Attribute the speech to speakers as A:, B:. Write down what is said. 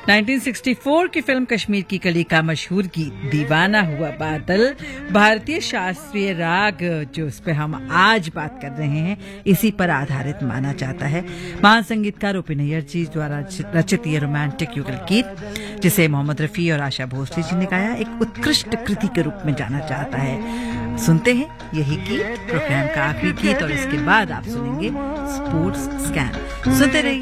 A: 1964 की फिल्म कश्मीर की कली का मशहूर गीत दीवाना हुआ बादल भारतीय शास्त्रीय राग जो इस पे हम आज बात कर रहे हैं इसी पर आधारित माना जाता है। महान संगीतकार ओ.पी. नैयर जी द्वारा रचित ये रोमांटिक युगल गीत जिसे मोहम्मद रफी और आशा भोसले जी ने गाया एक उत्कृष्ट कृति के रूप में जाना जाता है। सुनते हैं यही गीत, प्रोग्राम का आखिरी गीत, और इसके बाद आप सुनेंगे स्पोर्ट्स स्कैन। सुनते रहिए